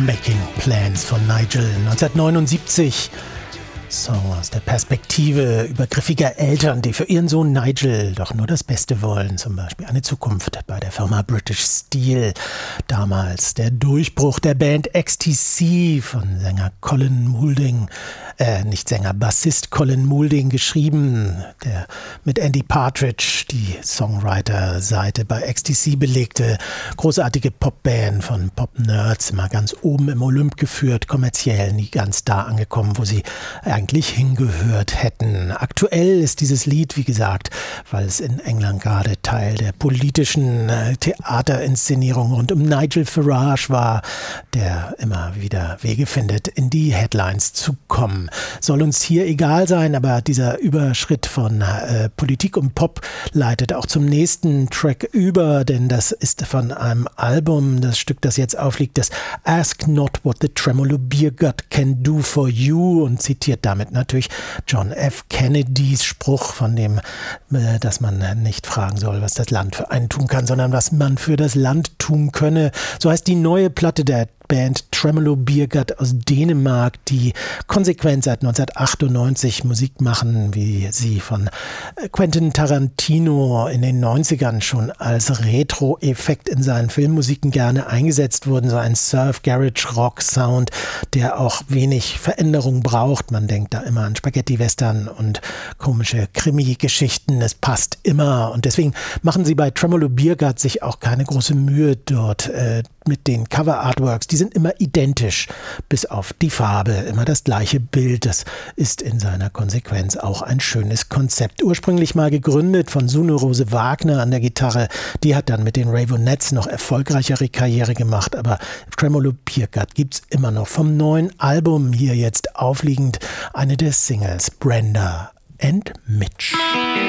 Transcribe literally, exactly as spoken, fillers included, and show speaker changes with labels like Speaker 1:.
Speaker 1: Making Plans von Nigel, neunzehnhundertneunundsiebzig. Song aus der Perspektive übergriffiger Eltern, die für ihren Sohn Nigel doch nur das Beste wollen. Zum Beispiel eine Zukunft bei der Firma British Steel. Damals der Durchbruch der Band X T C von Sänger Colin Moulding, äh, nicht Sänger, Bassist Colin Moulding geschrieben, der mit Andy Partridge die Songwriter-Seite bei X T C belegte. Großartige Popband von Pop-Nerds, immer ganz oben im Olymp geführt, kommerziell nie ganz da angekommen, wo sie eigentlich hingehört hätten. Aktuell ist dieses Lied, wie gesagt, weil es in England gerade Teil der politischen äh, Theaterinszenierung rund um Nigel Farage war, der immer wieder Wege findet, in die Headlines zu kommen. Soll uns hier egal sein, aber dieser Überschritt von äh, Politik und Pop leitet auch zum nächsten Track über, denn das ist von einem Album, das Stück, das jetzt aufliegt, das Ask Not What the Tremolo Beer God Can Do For You, und zitiert damit natürlich John F. Kennedys Spruch, von dem, äh, dass man nicht fragen soll, was das Land für einen tun kann, sondern was man für das Land tun könne. So heißt die neue Platte der Band Tremolo Beer God aus Dänemark, die konsequent seit neunzehnhundertachtundneunzig Musik machen, wie sie von Quentin Tarantino in den neunzigern schon als Retro-Effekt in seinen Filmmusiken gerne eingesetzt wurden. So ein Surf-Garage-Rock-Sound, der auch wenig Veränderung braucht. Man denkt da immer an Spaghetti-Western und komische Krimi-Geschichten. Es passt immer, und deswegen machen sie bei Tremolo Beer God sich auch keine große Mühe dort äh, mit den Cover-Artworks. Die sind immer identisch, bis auf die Farbe, immer das gleiche Bild. Das ist in seiner Konsequenz auch ein schönes Konzept. Ursprünglich mal gegründet von Sune Rose Wagner an der Gitarre. Die hat dann mit den Raveonettes noch erfolgreichere Karriere gemacht, aber Tremolo Beer God gibt's immer noch. Vom neuen Album hier jetzt aufliegend eine der Singles, Brenda and Mitch.